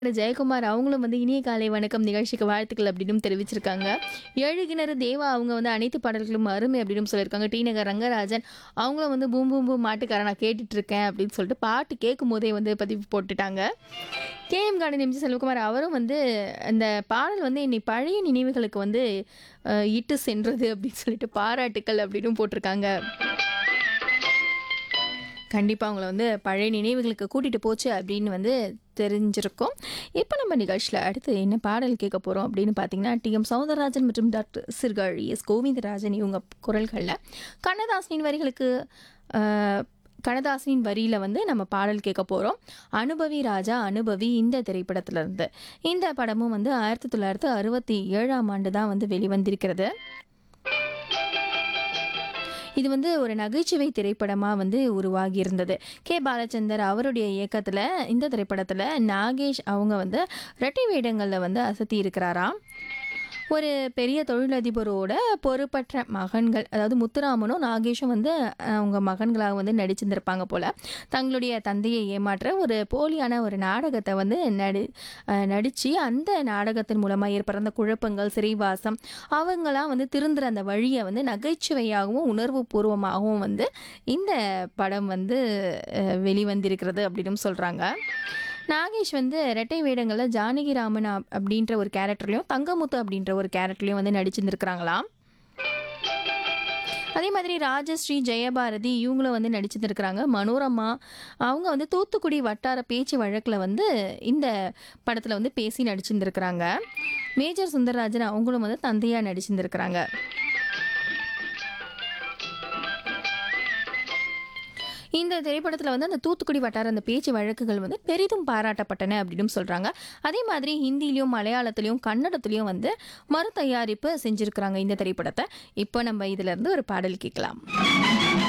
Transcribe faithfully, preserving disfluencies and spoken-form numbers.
ஜெயக்குமார் அவங்களும் வந்து இனிய காலை வணக்கம் நிகழ்ச்சிக்கு வாழ்த்துக்கள் அப்படின்னு தெரிவிச்சிருக்காங்க. ஏழுகிணறு தேவா அவங்க வந்து அனைத்து பாடல்களும் அருமை அப்படின்னு சொல்லியிருக்காங்க. டி நகர் ரங்கராஜன் அவங்களும் வந்து பூம் பூம் பூம் மாட்டுக்காரன் நான் கேட்டுட்டு இருக்கேன் அப்படின்னு சொல்லிட்டு பாட்டு கேட்கும் போதே வந்து பதிவு போட்டுட்டாங்க. K M garden MG Selvakumar அவரும் வந்து அந்த பாடல் வந்து என்னை பழைய நினைவுகளுக்கு வந்து அஹ், இட்டு சென்றது அப்படின்னு சொல்லிட்டு பாராட்டுக்கள் அப்படின்னு போட்டிருக்காங்க. கண்டிப்பாக அவங்கள வந்து பழைய நினைவுகளுக்கு கூட்டிகிட்டு போச்சு அப்படின்னு வந்து தெரிஞ்சிருக்கும். இப்போ நம்ம நிகழ்ச்சியில் அடுத்து என்ன பாடல் கேட்க போகிறோம் அப்படின்னு பார்த்தீங்கன்னா, டி எம் சௌந்தரராஜன் மற்றும் டாக்டர் சிறுகாழி எஸ் கோவிந்தராஜன் இவங்க குரல்களில் கண்ணதாசனின் வரிகளுக்கு ஆஹ், கண்ணதாசனின் வரியில் வந்து நம்ம பாடல் கேட்க போகிறோம். அனுபவி ராஜா அனுபவி இந்த திரைப்படத்திலிருந்து. இந்த படமும் வந்து ஆயிரத்தி தொள்ளாயிரத்தி அறுபத்தி ஏழாம் ஆண்டு தான் வந்து வெளிவந்திருக்கிறது. இது வந்து ஒரு நகைச்சுவை திரைப்படமாக வந்து உருவாகி இருந்தது. கே பாலச்சந்தர் அவருடைய இயக்கத்தில் இந்த திரைப்படத்தில் நாகேஷ் அவங்க வந்து ரெட்டை வேடங்களில் வந்து அசத்தி இருக்கிறாராம். ஒரு பெரிய தொழிலதிபரோட பொறுப்பற்ற மகன்கள், அதாவது முத்துராமனும் நாகேஷும் வந்து அஹ், அவங்க மகன்களாக வந்து நடிச்சிருந்திருப்பாங்க போல. தங்களுடைய தந்தையை ஏமாற்ற ஒரு போலியான ஒரு நாடகத்தை வந்து நடி நடித்து அந்த நாடகத்தின் மூலமாக ஏற்படுற அந்த குழப்பங்கள், சிறைவாசம் அவங்களாம் வந்து திருந்துற அந்த வழியை வந்து நகைச்சுவையாகவும் உணர்வு பூர்வமாகவும் வந்து இந்த படம் வந்து அஹ், வெளிவந்திருக்கிறது அப்படின்னு சொல்கிறாங்க. நாகேஷ் வந்து ரெட்டை வேடங்களில் ஜானகிராமன் அப்- அப்படின்ற ஒரு கேரக்டர்லையும் தங்கமுத்து அப்படின்ற ஒரு கேரக்டர்லையும் வந்து நடிச்சிருந்துருக்கிறாங்களாம். அதே மாதிரி ராஜஸ்ரீ ஜெயபாரதி இவங்களும் வந்து நடிச்சிருந்துருக்கிறாங்க. மனோரமா அவங்க வந்து தூத்துக்குடி வட்டார பேச்சு வழக்கில் வந்து இந்த படத்தில் வந்து பேசி நடிச்சிருந்துருக்கிறாங்க. மேஜர் சுந்தரராஜன் அவங்களும் வந்து தந்தையாக நடிச்சிருந்துருக்கிறாங்க. இந்த திரைப்படத்தில் வந்து அந்த தூத்துக்குடி வட்டார அந்த பேச்சு வழக்குகள் வந்து பெரிதும் பாராட்டப்பட்டன அப்படின்னு சொல்கிறாங்க. அதே மாதிரி ஹிந்திலையும் மலையாளத்துலேயும் கன்னடத்துலேயும் வந்து மறு தயாரிப்பு செஞ்சுருக்கிறாங்க இந்த திரைப்படத்தை. இப்போ நம்ம இதிலிருந்து ஒரு பாடல் கேட்கலாம்.